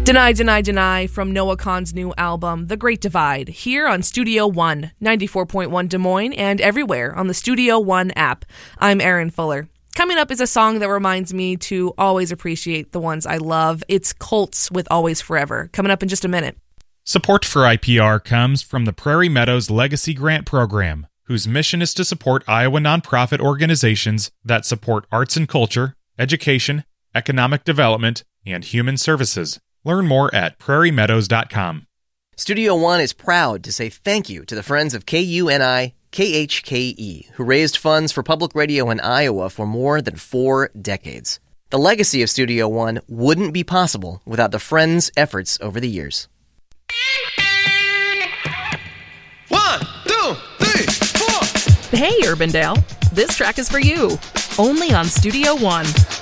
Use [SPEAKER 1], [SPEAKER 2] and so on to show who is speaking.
[SPEAKER 1] Deny, Deny, Deny from Noah Kahan's new album, The Great Divide, here on Studio One, 94.1 Des Moines, and everywhere on the Studio One app. I'm Erin Fuller. Coming up is a song that reminds me to always appreciate the ones I love. It's Colts with Always Forever, coming up in just a minute.
[SPEAKER 2] Support for IPR comes from the Prairie Meadows Legacy Grant Program, whose mission is to support Iowa nonprofit organizations that support arts and culture, education, economic development, and human services. Learn more at prairiemeadows.com.
[SPEAKER 3] Studio One is proud to say thank you to the friends of KUNI KHKE, who raised funds for public radio in Iowa for more than 4 decades. The legacy of Studio One wouldn't be possible without the friends' efforts over the years.
[SPEAKER 4] 1, 2, 3, 4.
[SPEAKER 1] Hey, Urbandale, this track is for you, only on Studio One.